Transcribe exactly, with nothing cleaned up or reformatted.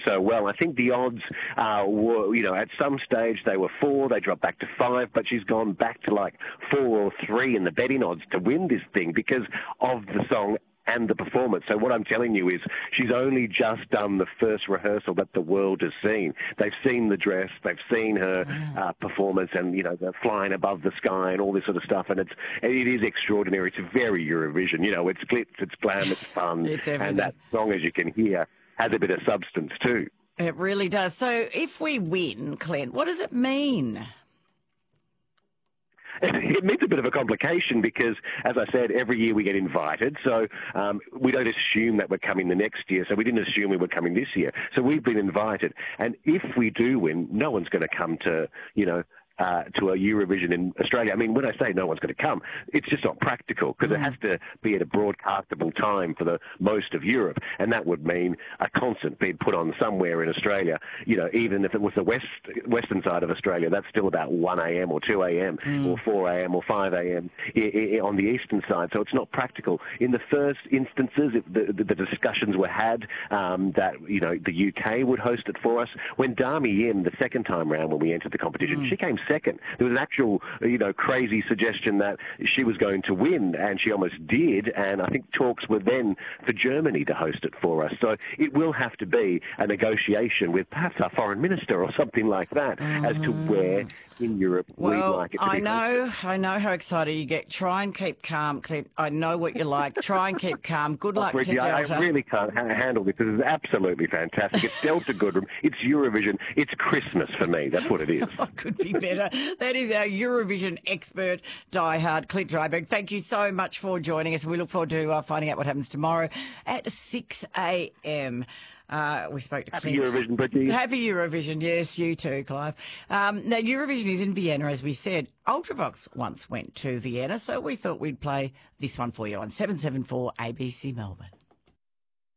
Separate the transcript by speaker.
Speaker 1: so well. I think the odds uh, were, you know, at some stage they were four, they dropped back to five, but she's gone back to like four or three in the betting odds to win this thing because of the song and the performance. So what I'm telling you is she's only just done the first rehearsal that the world has seen. They've seen the dress, they've seen her uh, performance and, you know, the flying above the sky and all this sort of stuff. And it's, it is extraordinary. It's very Eurovision. You know, it's glitz, it's glam, it's fun.
Speaker 2: It's
Speaker 1: and that song, as you can hear, has a bit of substance too.
Speaker 2: It really does. So if we win, Clint, what does it mean?
Speaker 1: It means a bit of a complication because, as I said, every year we get invited. So um, we don't assume that we're coming the next year. So we didn't assume we were coming this year. So we've been invited. And if we do win, no one's going to come to, you know, Uh, to a Eurovision in Australia. I mean, when I say no one's going to come, it's just not practical because mm. it has to be at a broadcastable time for the most of Europe, and that would mean a concert being put on somewhere in Australia. You know, even if it was the west western side of Australia, that's still about one a m or two a m mm. or four a m or five a m on the eastern side, so it's not practical. In the first instances, if the, the, the discussions were had um, that, you know, the U K would host it for us. When Dami Yim, the second time round when we entered the competition, mm. she came second. There was an actual, you know, crazy suggestion that she was going to win, and she almost did, and I think talks were then for Germany to host it for us. So it will have to be a negotiation with perhaps our foreign minister or something like that mm. as to where in Europe
Speaker 2: well,
Speaker 1: we'd like it to
Speaker 2: I
Speaker 1: be
Speaker 2: know,
Speaker 1: hosted.
Speaker 2: I know how excited you get. Try and keep calm, Clint. I know what you like. Try and keep calm. Good luck
Speaker 1: oh,
Speaker 2: to
Speaker 1: Bridgie,
Speaker 2: Delta.
Speaker 1: I really can't ha- handle this. This is absolutely fantastic. It's Delta Goodrem. It's Eurovision. It's Christmas for me. That's what it is.
Speaker 2: Oh, could be better. That is our Eurovision expert, diehard, Clint Dryburgh. Thank you so much for joining us. We look forward to uh, finding out what happens tomorrow at six a m Uh, we spoke to
Speaker 1: Happy
Speaker 2: Clint.
Speaker 1: Eurovision, Bridgie.
Speaker 2: Happy Eurovision, yes, you too, Clive. Um, now, Eurovision is in Vienna, as we said. Ultravox once went to Vienna, so we thought we'd play this one for you on seven seven four A B C Melbourne.